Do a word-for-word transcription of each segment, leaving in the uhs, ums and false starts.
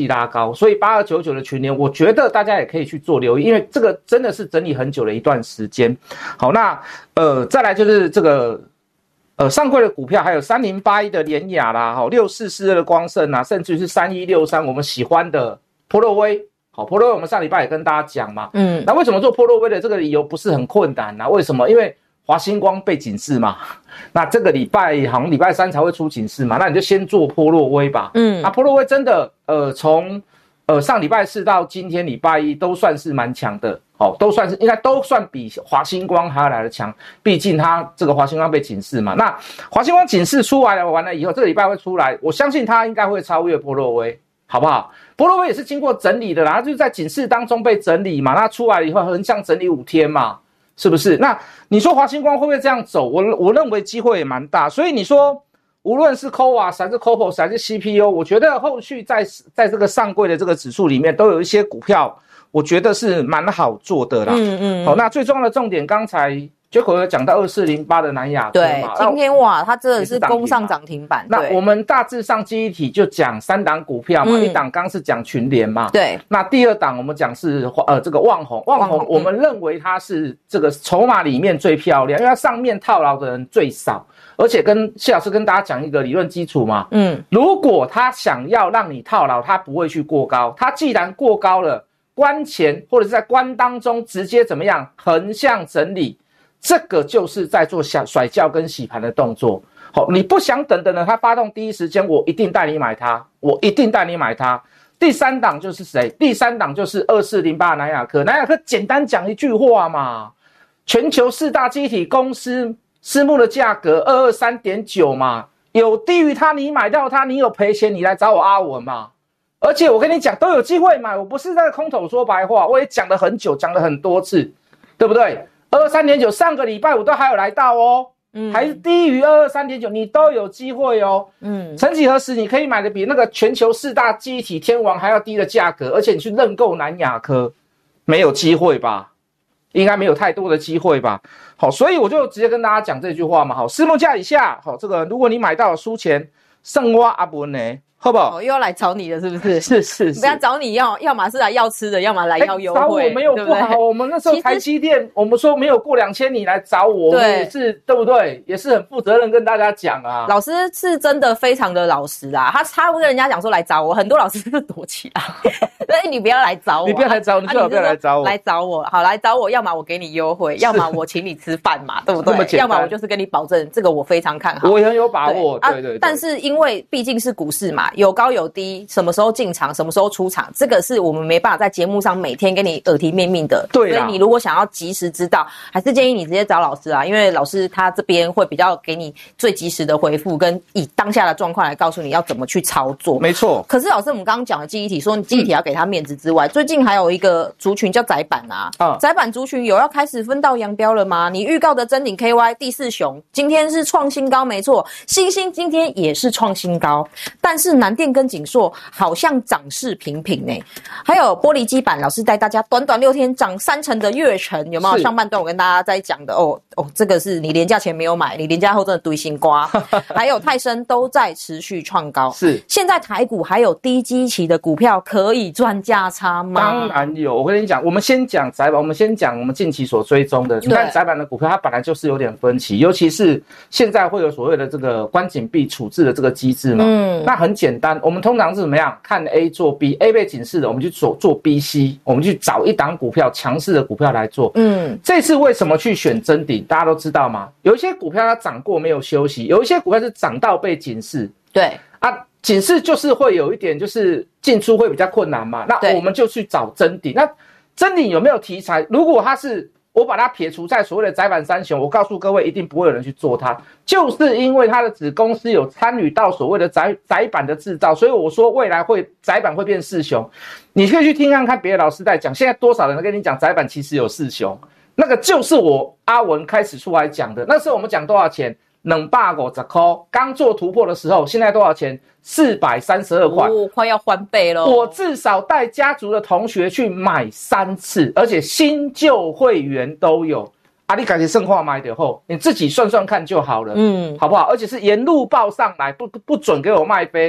拉高，所以八二九九的群联，我觉得大家也可以去做留意，因为这个真的是整理很久的一段时间。好，那呃再来就是这个呃上柜的股票，还有三零八一的联亚啦，好六四四二的光盛啊，甚至是三一六三我们喜欢的波若威。好，波若威我们上礼拜也跟大家讲嘛，嗯，那为什么做波若威的这个理由不是很困难呢、啊？为什么？因为华星光被警示嘛，那这个礼拜好像礼拜三才会出警示嘛，那你就先做波若威吧。嗯，那波若威真的呃从呃上礼拜四到今天礼拜一都算是蛮强的，哦，都算是应该都算比华星光还要来的强，毕竟它这个华星光被警示嘛。那华星光警示出来了完了以后，这个礼拜会出来，我相信它应该会超越波若威，好不好？波若威也是经过整理的啦，它就是在警示当中被整理嘛，那出来了以后很像整理五天嘛。是不是？那你说华星光会不会这样走？我我认为机会也蛮大。所以你说，无论是 C O A S 还是 C O P O S 还是 C P U， 我觉得后续在在这个上柜的这个指数里面，都有一些股票，我觉得是蛮好做的啦。嗯嗯。好，那最重要的重点，刚才Jacko有讲到二四零八的南亚科嘛， 对，今天哇，它真的是攻上涨停板。 那我们大致上记忆体就讲三档股票嘛，嗯、一档刚是讲群联嘛， 对。 那第二档我们讲是呃这个旺宏，旺宏我们认为它是这个筹码里面最漂亮，因为它上面套牢的人最少，而且跟谢老师跟大家讲一个理论基础嘛，嗯，如果他想要让你套牢，他不会去过高，他既然过高了，关前或者是在关当中直接怎么样横向整理。这个就是在做甩轿跟洗盘的动作。好，你不想等等呢，它发动第一时间，我一定带你买它，我一定带你买它。第三档就是谁？第三档就是二四零八南亚科。南亚科简单讲一句话嘛，全球四大基体公司私募的价格 二二三点九 嘛，有低于它，你买到它，你有赔钱，你来找我阿文嘛。而且我跟你讲，都有机会买，我不是在空头说白话，我也讲了很久，讲了很多次，对不对？二二三点九 上个礼拜五都还有来到哦，嗯，还是低于二二三点九，你都有机会哦。嗯，曾几何时你可以买的比那个全球四大记忆体天王还要低的价格，而且你去认购南亚科，没有机会吧？应该没有太多的机会吧？好，所以我就直接跟大家讲这句话嘛。好，私募价以下，好，这个如果你买到输钱，剩我阿文呢？好不好？ 哦，又要来找你了，是不是？ 是是是， 不要找你要，要么是来要吃的，要么来要优惠。 找我没有不好，我们那时候台积电，我们说没有过两千，你来找我，我们也是对不对？也是很负责任跟大家讲啊。 老师是真的非常的老实啊，他他会跟人家讲说来找我，很多老师是躲起来，所以你不要来找我， 你不要来找我，你最好不要来找我， 来找我，好来找我，要么我给你优惠，要么我请你吃饭嘛，对不对？要么我就是跟你保证，这个我非常看好， 我也很有把握，对 对, 对, 对、啊。 但是因为毕竟是股市嘛，有高有低。什么时候进场，什么时候出场，这个是我们没办法在节目上每天跟你耳提面命的。 对， 所以你如果想要及时知道，还是建议你直接找老师啊，因为老师他这边会比较给你最及时的回复，跟以当下的状况来告诉你要怎么去操作。 没错。 可是老师，我们刚刚讲的记忆体，说你记忆体要给他面子之外，嗯、最近还有一个族群叫载板啊，啊载板族群有要开始分道扬镳了吗？你预告的臻鼎 K Y 第四雄今天是创新高，没错，新兴今天也是创新高，但是南电跟景硕好像涨势平平欸，还有玻璃基板，老师带大家短短六天涨三成的月成，有没有？上半段我跟大家在讲的哦哦，这个是你连假前没有买，你连假后真的堆心瓜。还有泰森都在持续创高， 是现在台股还有低基期的股票可以赚价差吗？ 当然有，我跟你讲，我们先讲载板，我们先讲我们近期所追踪的。你看载板的股票，它本来就是有点分歧，尤其是现在会有所谓的这个关紧闭处置的这个机制嘛。嗯，那很简单，我们通常是怎么样？看 A 做 B，A 被警示的，我们去做做 B、C， 我们去找一档股票强势的股票来做。嗯，这次为什么去选臻鼎？大家都知道吗？有一些股票它涨过没有休息，有一些股票是涨到被警示。 对啊，警示就是会有一点就是进出会比较困难嘛。那我们就去找臻鼎。那臻鼎有没有题材？如果它是我把它撇除在所谓的载板三雄，我告诉各位，一定不会有人去做它，就是因为它的子公司有参与到所谓的载载板的制造，所以我说未来会载板会变四雄。你可以去听看看别的老师在讲，现在多少人跟你讲载板其实有四雄，那个就是我阿文开始出来讲的。那时候我们讲多少钱？两百五十块，刚做突破的时候，现在多少钱？四百三十二块， 哦，快要翻倍了。 我至少带家族的同学去买三次，而且新旧会员都有。啊，你自己算看买的后，你自己算算看就好了，嗯，好不好？而且是沿路报上来，不不准给我卖飞。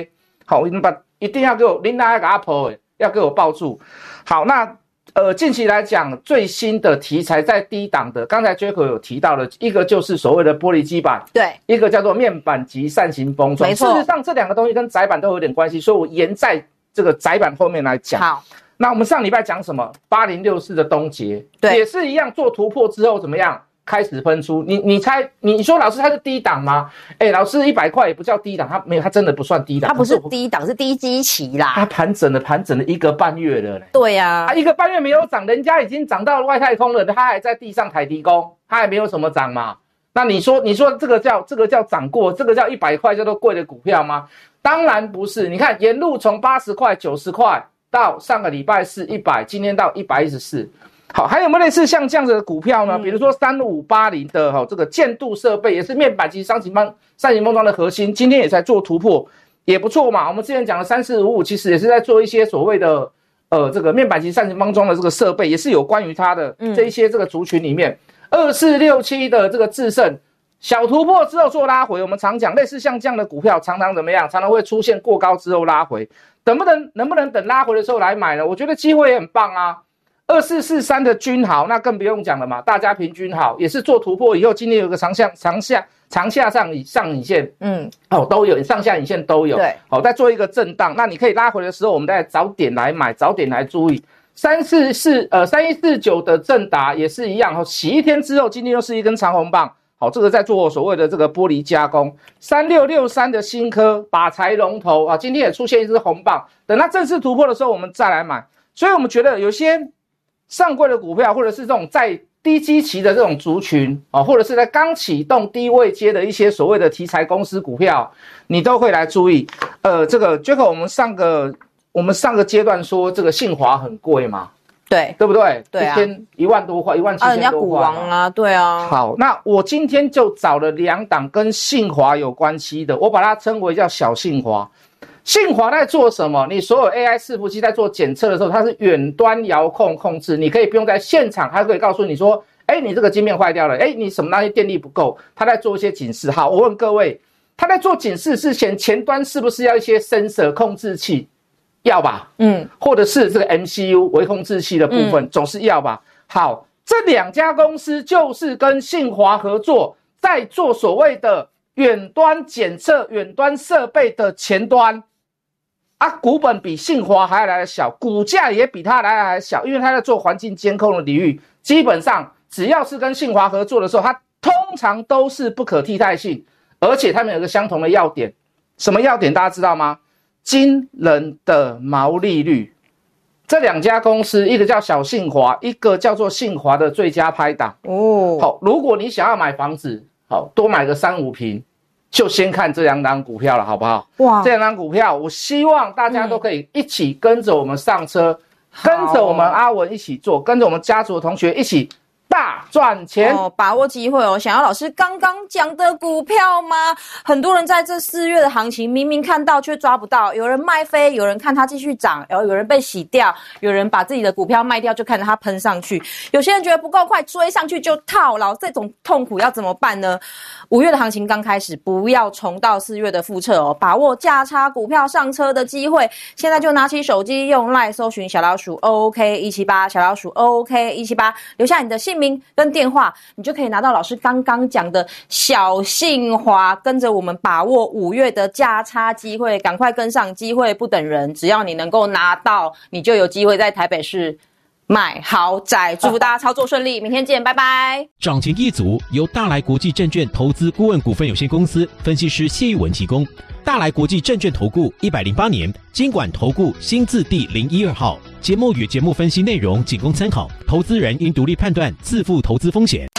好，你把一定要给我琳达要给他抛，要给我抱住。好，那呃近期来讲，最新的题材在低档的，刚才 Jaco 有提到的，一个就是所谓的玻璃基板， 对， 一个叫做面板及扇形封装。 没错， 事实上这两个东西跟载板都有点关系，所以我沿在这个载板后面来讲。 好。 那我们上礼拜讲什么？八零六四的东杰，对，也是一样做突破之后怎么样？开始喷出。你你猜，你说老师它是低档吗？哎、欸，老师一百块也不叫低档，它没有，它真的不算低档。 它不是低档，是低基期啦。 它盘整了，盘整了一个半月了嘞。 对呀、啊， 啊，一个半月没有涨，人家已经涨到外太空了，它还在地上抬低工，它还没有什么涨嘛。那你说，你说这个叫这个叫涨过，这个叫一百块叫做贵的股票吗？当然不是。你看沿路从八十块、九十块。到上个礼拜是一百，今天到一百一十四。好，还有没有类似像这样子的股票呢？嗯、比如说三五八零的哈、哦，这个建度设备也是面板及双型方扇形封装的核心，今天也在做突破，也不错嘛。我们之前讲的三四五五，其实也是在做一些所谓的呃这个面板及扇形封装的这个设备，也是有关于它的这一些这个族群里面。二四六七的这个智胜小突破之后做拉回，我们常讲类似像这样的股票，常常怎么样？常常会出现过高之后拉回。等不能能不能等拉回的时候来买呢？我觉得机会也很棒啊。二四四三的均豪那更不用讲了嘛，大家平均好，也是做突破以后，今天有个长下长下长下上上影线，嗯，哦都有上下影线都有，对，好、哦、再做一个震荡，那你可以拉回的时候，我们再早点来买，早点来注意。三四四呃三一四九的正达也是一样，哦，洗一天之后，今天又是一根长红棒。好，这个在做所谓的这个玻璃加工。三六六三的新科靶材龙头啊，今天也出现一只红棒，等它正式突破的时候，我们再来买。所以我们觉得有些上柜的股票，或者是这种在低基期的这种族群啊，或者是在刚启动低位阶的一些所谓的题材公司股票，你都会来注意。呃，这个 Jaco 我们上个我们上个阶段说这个信华很贵嘛。 对， 对不对？ 对啊， 一天一万多块，一万七千多块。啊，人家股王啊，对啊。 好，那我今天就找了两档跟信华有关系的，我把它称为叫小信华。信华在做什么？你所有 A I 伺服器在做检测的时候，它是远端遥控控制，你可以不用在现场，它可以告诉你说，哎，你这个晶片坏掉了，哎，你什么那些电力不够，它在做一些警示。好，我问各位，它在做警示之前，前端是不是要一些 sensor 控制器？要吧，嗯，或者是这个 M C U 微控制器的部分，嗯、总是要吧。好，这两家公司就是跟信华合作，在做所谓的远端检测、远端设备的前端。啊，股本比信华还来得小，股价也比它来得还小，因为它在做环境监控的领域，基本上只要是跟信华合作的时候，它通常都是不可替代性，而且它们有个相同的要点，什么要点大家知道吗？惊人的毛利率，这两家公司，一个叫小信华，一个叫做信华的最佳拍档哦。好，如果你想要买房子，好多买个三五坪，就先看这两档股票了，好不好？哇，这两档股票，我希望大家都可以一起跟着我们上车，嗯、跟着我们阿文一起做，跟着我们家族的同学一起。大赚钱哦，把握机会哦！想要老师刚刚讲的股票吗？很多人在这四月的行情明明看到却抓不到，有人卖飞，有人看它继续涨，然后有人被洗掉，有人把自己的股票卖掉就看着它喷上去，有些人觉得不够快，追上去就套牢，这种痛苦要怎么办呢？五月的行情刚开始，不要重蹈四月的覆辙哦！把握价差股票上车的机会，现在就拿起手机用 LINE 搜寻小老鼠 O K 一七八，小老鼠 O K 一七八，留下你的姓名跟电话，你就可以拿到老师刚刚讲的小信华，跟着我们把握五月的价差机会，赶快跟上，机会不等人，只要你能够拿到，你就有机会在台北市买豪宅。祝福大家操作顺利，明天见，拜拜。 涨前一族由大来国际证券投资顾问股份有限公司分析师谢玉文提供。大来国际证券投顾一百零八年金管投顾新字第零一二号。节目与节目分析内容仅供参考，投资人应独立判断，自负投资风险。